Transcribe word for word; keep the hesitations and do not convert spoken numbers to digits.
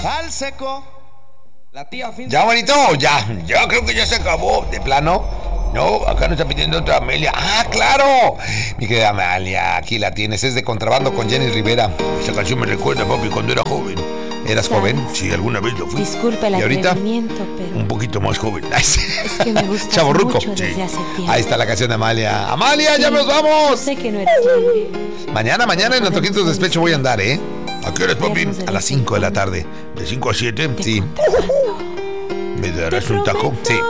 Al seco. La tía fin. Ya, bonito, ya. Ya creo que ya se acabó. ¿De plano? No, acá nos está pidiendo otra Amelia. ¡Ah, claro! Mi querida Amalia, aquí la tienes. Es de Contrabando con Jenny Rivera. Esa canción me recuerda, papi, cuando era joven. ¿Eras joven? Sí, alguna vez lo fui. Disculpe el ¿Y ahorita? pero Un poquito más joven. es que me gusta Chavorruco. mucho desde Sí. hace tiempo. Ahí está la canción de Amalia. ¡Amalia, Sí, ya nos vamos! Sé que no eres libre. Mañana, mañana en Antojitos de Despecho voy a andar, ¿eh? ¿A qué hora es, papi? Viernes de A las cinco de la tarde. ¿De cinco a siete? De Sí. contrabando. ¿Me darás un taco? Sí.